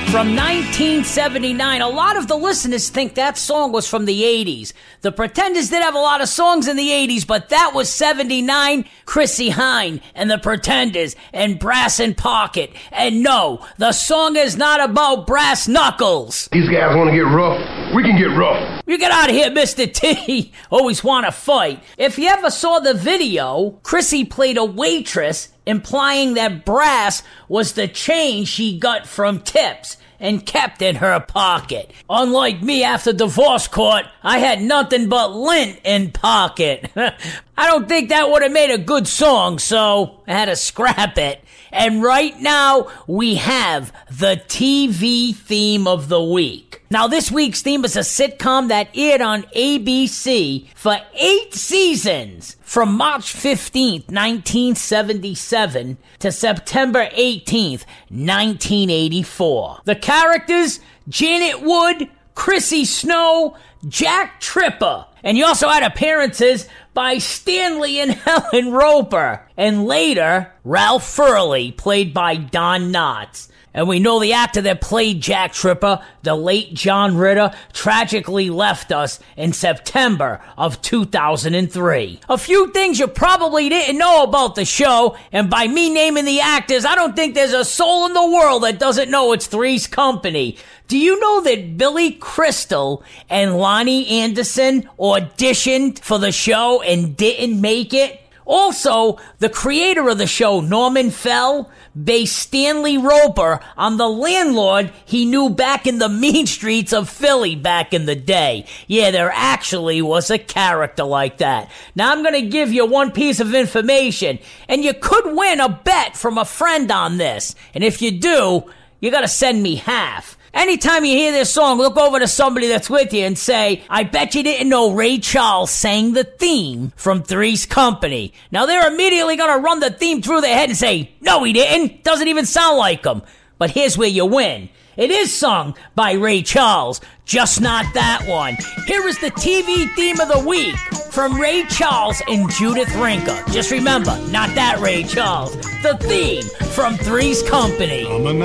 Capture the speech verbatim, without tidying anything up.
From nineteen seventy-nine, a lot of the listeners think that song was from the eighties. The Pretenders did have a lot of songs in the eighties, but that was seventy-nine. Chrissie Hynde and the Pretenders and Brass in Pocket. And no, the song is not about brass knuckles. These guys want to get rough. We can get rough. You get out of here, Mister T. Always want to fight. If you ever saw the video, Chrissie played a waitress, implying that brass was the change she got from tips and kept in her pocket. Unlike me after divorce court, I had nothing but lint in pocket. I don't think that would have made a good song, so I had to scrap it. And right now, we have the T V theme of the week. Now, this week's theme is a sitcom that aired on A B C for eight seasons, from March fifteenth, nineteen seventy-seven to September eighteenth, nineteen eighty-four. The characters, Janet Wood, Chrissy Snow, Jack Tripper. And you also had appearances by Stanley and Helen Roper. And later, Ralph Furley, played by Don Knotts. And we know the actor that played Jack Tripper, the late John Ritter, tragically left us in September of two thousand three. A few things you probably didn't know about the show, and by me naming the actors, I don't think there's a soul in the world that doesn't know it's Three's Company. Do you know that Billy Crystal and Lonnie Anderson auditioned for the show and didn't make it? Also, the creator of the show, Norman Fell, based Stanley Roper on the landlord he knew back in the mean streets of Philly back in the day. Yeah, there actually was a character like that. Now, I'm going to give you one piece of information, and you could win a bet from a friend on this. And if you do, you got to send me half. Anytime you hear this song, look over to somebody that's with you and say, I bet you didn't know Ray Charles sang the theme from Three's Company. Now, they're immediately going to run the theme through their head and say, no, he didn't. Doesn't even sound like him. But here's where you win. It is sung by Ray Charles, just not that one. Here is the T V theme of the week from Ray Charles and Judith Rinker. Just remember, not that Ray Charles. The theme from Three's Company.